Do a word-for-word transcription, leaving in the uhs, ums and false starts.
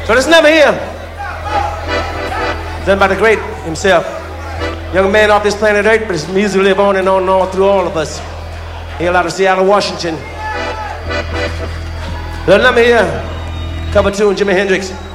So this number here, done by the great himself. Young man off this planet Earth, but his music live on and on and on through all of us. Here out of Seattle, Washington. The number here, cover tune, Jimi Hendrix.